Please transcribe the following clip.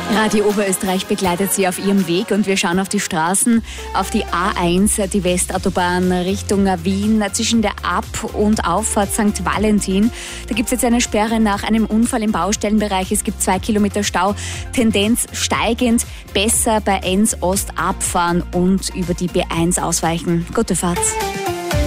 Radio Oberösterreich begleitet Sie auf Ihrem Weg und wir schauen auf die Straßen, auf die A1, die Westautobahn Richtung Wien, zwischen der Ab- und Auffahrt St. Valentin. Da gibt es jetzt eine Sperre nach einem Unfall im Baustellenbereich. Es gibt 2 Kilometer Stau, Tendenz steigend, besser bei Enns Ost abfahren und über die B1 ausweichen. Gute Fahrt.